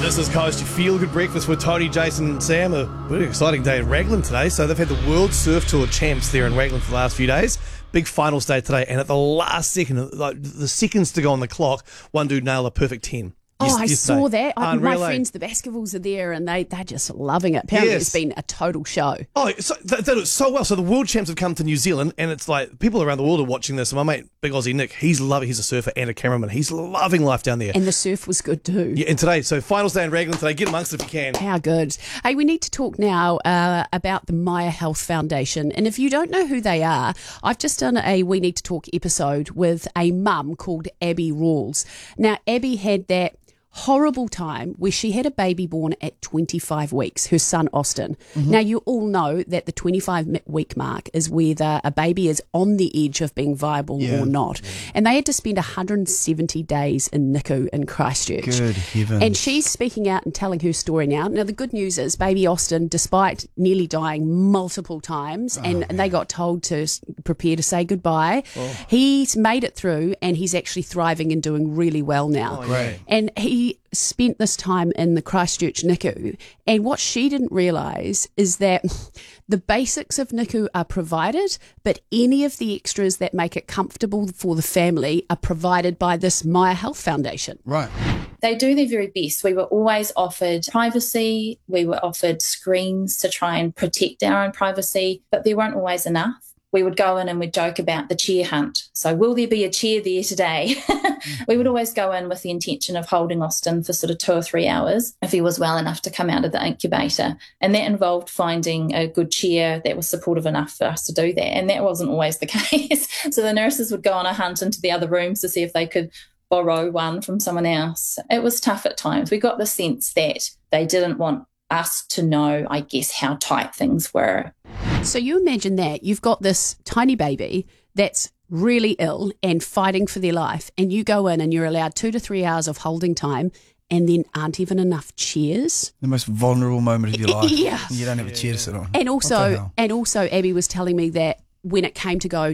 This is Coast, your feel-good breakfast with Tony, Jason and Sam. A really exciting day in Raglan today. So they've had the World Surf Tour champs there in Raglan for the last few days. Big finals day today, and at the last second, like the seconds to go on the clock, one dude nailed a perfect 10. I saw that. My Unreal, friends, the Baskervilles, are there, and they're just loving it. Apparently, Yes. It's been a total show. Oh, so they did it so well. So the world champs have come to New Zealand, and it's like people around the world are watching this. And my mate, Big Aussie Nick, he's a surfer and a cameraman. He's loving life down there. And the surf was good too. Yeah, and today, so finals day in Raglan today. Get amongst it if you can. How good. Hey, we need to talk now about the Maya Health Foundation. And if you don't know who they are, I've just done a We Need to Talk episode with a mum called Abby Rawls. Now, Abby had that horrible time where she had a baby born at 25 weeks, her son Austin. Now, you all know that the 25-week mark is whether a baby is on the edge of being viable or not. And they had to spend 170 days in NICU in Christchurch. Good heavens. And she's speaking out and telling her story now. Now, the good news is baby Austin, despite nearly dying multiple times, and they got told to prepare to say goodbye, he's made it through and he's actually thriving and doing really well now. Great. And he spent this time in the Christchurch NICU, and what she didn't realise is that the basics of NICU are provided, but any of the extras that make it comfortable for the family are provided by this Maya Health Foundation. Right. They do their very best. We were always offered privacy. We were offered screens to try and protect our own privacy, but there weren't always enough. We would go in and we'd joke about the chair hunt. So will there be a chair there today? We would always go in with the intention of holding Austin for sort of 2 or 3 hours if he was well enough to come out of the incubator. And that involved finding a good chair that was supportive enough for us to do that. And that wasn't always the case. So the nurses would go on a hunt into the other rooms to see if they could borrow one from someone else. It was tough at times. We got the sense that they didn't want us to know, I guess, how tight things were. So you imagine that you've got this tiny baby that's really ill and fighting for their life, and you go in and you're allowed 2 to 3 hours of holding time, and then aren't even enough chairs. The most vulnerable moment of your life. Yeah. You don't have a chair to sit on. And What the hell? also, Abby was telling me that when it came to go